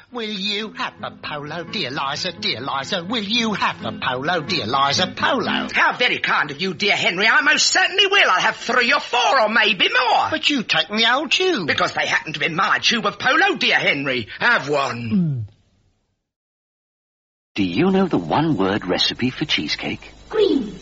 Will you have a polo, dear Liza, dear Liza? Will you have a polo, dear Liza, polo? How very kind of you, dear Henry. I most certainly will. I'll have 3 or 4 or maybe more. But you take me old tube. Because they happen to be my tube of polo, dear Henry. Have one. Do you know the one-word recipe for cheesecake? Green.